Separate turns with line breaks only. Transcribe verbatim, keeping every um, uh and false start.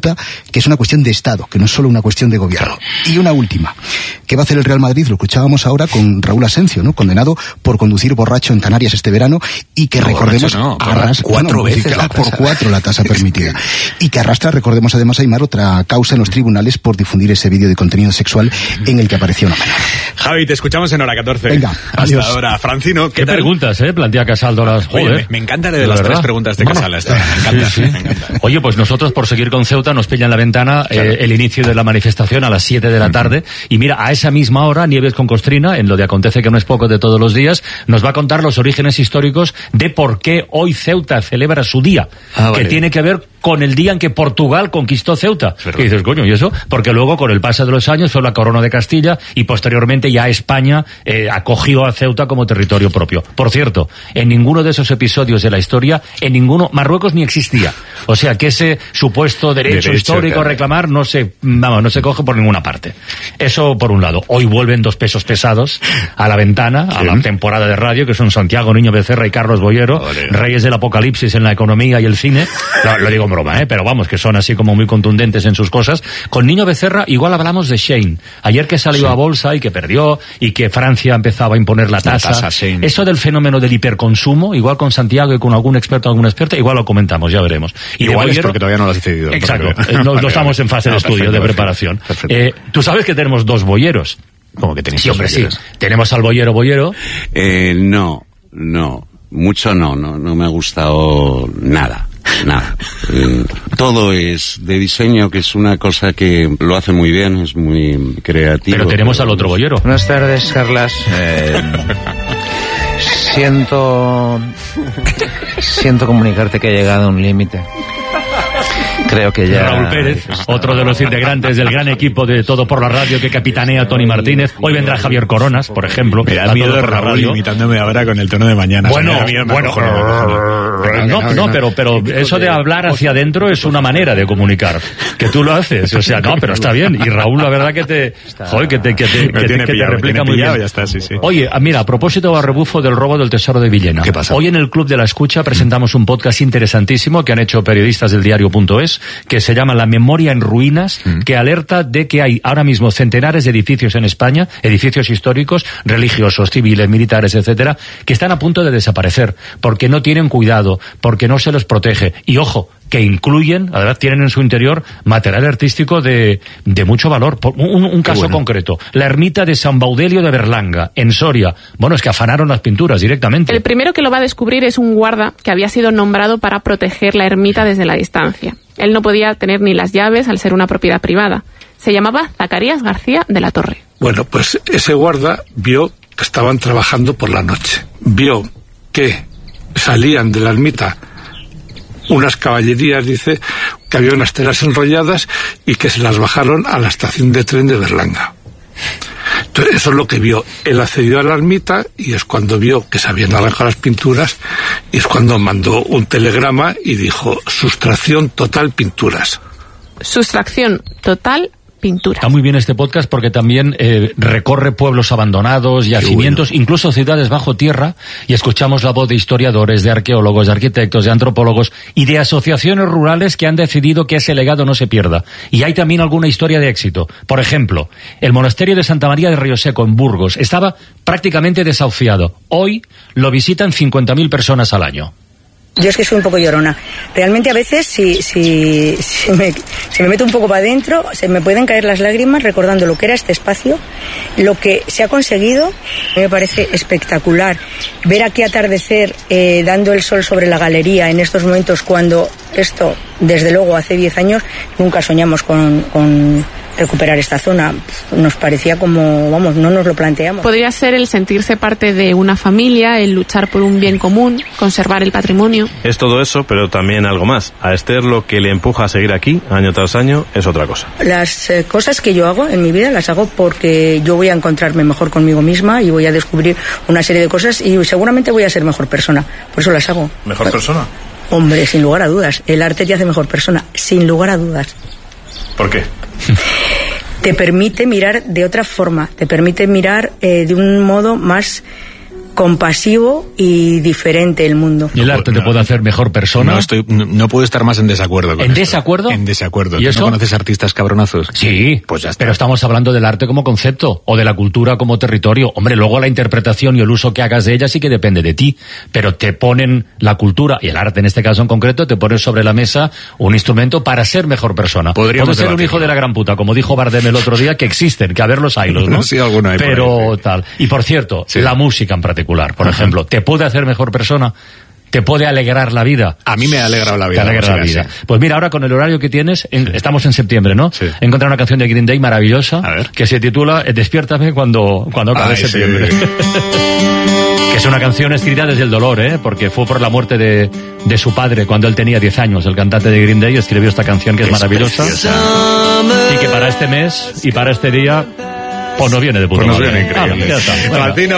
Ceuta, que es una cuestión de Estado, que no es solo una cuestión de gobierno. Y una última, ¿qué va a hacer el Real Madrid? Lo escuchábamos ahora con Raúl Asencio, ¿no? Condenado por conducir borracho en Canarias este verano, y que no, recordemos
no,
arrastra,
cuatro
bueno,
veces la
por cuatro la tasa permitida, y que arrastra, recordemos además, Aymar, otra causa en los tribunales por difundir ese vídeo de contenido sexual en el que apareció una menor.
Javi, te escuchamos en hora catorce.
Venga, adiós.
Hasta ahora, Francino, ¿qué,
¿Qué
tal?
preguntas, eh? Plantea Casaldo las...
Oye, me, me encanta de, de las verdad. tres preguntas de Casal hasta ahora. Me encanta,
sí, sí.
me encanta.
Oye, pues nosotros, por seguir con Ceuta, nos pillan la ventana claro. eh, el inicio de la manifestación a las siete de la tarde, y mira, a esa misma hora, Nieves con Costrina, en lo de Acontece que no es poco de todos los días, nos va a contar los orígenes históricos de por qué hoy Ceuta celebra su día, ah, que vale. tiene que ver con el día en que Portugal conquistó Ceuta. Y dices, coño, ¿y eso? Porque luego, con el paso de los años, fue la corona de Castilla, y posteriormente ya España eh, acogió a Ceuta como territorio propio. Por cierto, en ninguno de esos episodios de la historia, en ninguno, Marruecos ni existía. O sea, que ese supuesto derecho, derecho histórico claro. a reclamar no se, vamos, no se coge por ninguna parte. Eso por un lado. Hoy vuelven dos pesos pesados a la ventana, a ¿Sí? la temporada de radio, que son Santiago Niño Becerra y Carlos Boyero, Olé. reyes del apocalipsis en la economía y el cine. Lo, lo digo en broma, ¿eh? Pero vamos, que son así como muy contundentes en sus cosas. Con Niño Becerra igual hablamos de Shein. Ayer que salió sí. a bolsa y que perdió, y que Francia empezaba a imponer la tasa. La tasa Eso del fenómeno del hiperconsumo, igual con Santiago y con algún experto, alguna experta, igual lo comentamos, ya veremos.
Y igual Boyero, es porque todavía no lo has decidido.
Exacto, no, no vale, estamos en fase no, de estudio, perfecto, de preparación. Perfecto. Eh, Tú sabes que tenemos dos boyeros.
¿Cómo que tenéis
sí,
dos
hombre,
boyeros?
Sí. Tenemos al boyero boyero.
Eh, no, no, mucho no, no, no me ha gustado nada. Nada. Eh, todo es de diseño, que es una cosa que lo hace muy bien, es muy creativo.
Pero tenemos pero... al otro boyero.
Buenas tardes, Carlas. Eh, siento... Siento comunicarte que he llegado a un límite. Creo que ya...
Raúl Pérez, otro de los integrantes del gran equipo de Todo por la Radio que capitanea Tony Martínez. Hoy vendrá Javier Coronas, por ejemplo.
Me da miedo por Raúl imitándome ahora con el tono de mañana.
Bueno, o sea, miedo, bueno, no, no, pero, pero eso de hablar hacia adentro es una manera de comunicar. Que tú lo haces, o sea, no, pero está bien. Y Raúl, la verdad que te... Joder, que te, que te, que te, que te replica muy bien.
Ya está, sí, sí.
Oye, mira, a propósito a rebufo del robo del tesoro de Villena.
¿Qué pasa?
Hoy en el Club de la Escucha presentamos un podcast interesantísimo que han hecho periodistas del diario punto es, que se llama La Memoria en Ruinas, mm. que alerta de que hay ahora mismo centenares de edificios en España, edificios históricos, religiosos, civiles, militares, etcétera, que están a punto de desaparecer, porque no tienen cuidado, porque no se los protege. Y ojo, que incluyen, además tienen en su interior material artístico de, de mucho valor. Un, un caso bueno. concreto, la ermita de San Baudelio de Berlanga, en Soria. Bueno, es que afanaron las pinturas directamente.
El primero que lo va a descubrir es un guarda que había sido nombrado para proteger la ermita desde la distancia. Él no podía tener ni las llaves al ser una propiedad privada. Se llamaba Zacarías García de la Torre.
Bueno, pues ese guarda vio que estaban trabajando por la noche. Vio que salían de la ermita unas caballerías, dice, que había unas telas enrolladas y que se las bajaron a la estación de tren de Berlanga. Entonces, eso es lo que vio. Él accedió a la ermita y es cuando vio que se habían arrancado las pinturas y es cuando mandó un telegrama y dijo, sustracción total pinturas.
Sustracción total pintura.
Está muy bien este podcast porque también eh, recorre pueblos abandonados, yacimientos, bueno. incluso ciudades bajo tierra, y escuchamos la voz de historiadores, de arqueólogos, de arquitectos, de antropólogos y de asociaciones rurales que han decidido que ese legado no se pierda. Y hay también alguna historia de éxito. Por ejemplo, el monasterio de Santa María de Río Seco, en Burgos, estaba prácticamente desahuciado. Hoy lo visitan cincuenta mil personas al año.
Yo es que soy un poco llorona. Realmente a veces si, si, si, me, si me meto un poco para adentro, se me pueden caer las lágrimas recordando lo que era este espacio, lo que se ha conseguido. Me parece espectacular ver aquí atardecer eh, dando el sol sobre la galería en estos momentos, cuando esto, desde luego, hace diez años nunca soñamos con, con recuperar esta zona. Nos parecía como, vamos, no nos lo planteamos.
Podría ser el sentirse parte de una familia, el luchar por un bien común, conservar el patrimonio.
Es todo eso, pero también algo más. A Esther lo que le empuja a seguir aquí, año tras año, es otra cosa.
Las eh, cosas que yo hago en mi vida las hago porque yo voy a encontrarme mejor conmigo misma y voy a descubrir una serie de cosas y seguramente voy a ser mejor persona. Por eso las hago.
¿Mejor persona?
Hombre, sin lugar a dudas. El arte te hace mejor persona, sin lugar a dudas.
¿Por qué?
Te permite mirar de otra forma, te permite mirar eh, de un modo más compasivo y diferente el mundo.
¿Y el arte te puede hacer mejor persona?
No, estoy, no, no puedo estar más en desacuerdo con
¿En
esto.
desacuerdo?
En desacuerdo.
¿Y eso?
¿No conoces artistas cabronazos?
Sí,
Pues ya está.
pero estamos hablando del arte como concepto, o de la cultura como territorio. Hombre, luego la interpretación y el uso que hagas de ella sí que depende de ti, pero te ponen la cultura, y el arte en este caso en concreto, te ponen sobre la mesa un instrumento para ser mejor persona.
Podríamos
Puede ser un
debatirlo.
hijo de la gran puta, como dijo Bardem el otro día, que existen, que a ver los hilos, ¿no?
Sí, alguno hay por
Pero
ahí, sí.
tal. Y por cierto,
Sí.
la música en particular, por
Ajá.
ejemplo, ¿te puede hacer mejor persona? ¿Te puede alegrar la vida?
A mí me ha alegrado la
Te
vida.
alegra la
música,
vida.
sí.
Pues mira, ahora con el horario que tienes, en- estamos en septiembre, ¿no?
Sí.
He encontrado una canción de Green Day maravillosa,
A ver.
que se titula eh, Despiértame cuando, cuando acabe
Ay, sí.
septiembre. Que es una canción escrita desde el dolor, ¿eh? Porque fue por la muerte de, de su padre cuando él tenía diez años. El cantante de Green Day escribió esta canción que es,
Es
maravillosa.
preciosa.
Y que para este mes y para este día, pues nos viene de puta
Pues nos
madre.
viene increíble.
Ah, ya está. Venga.
Martino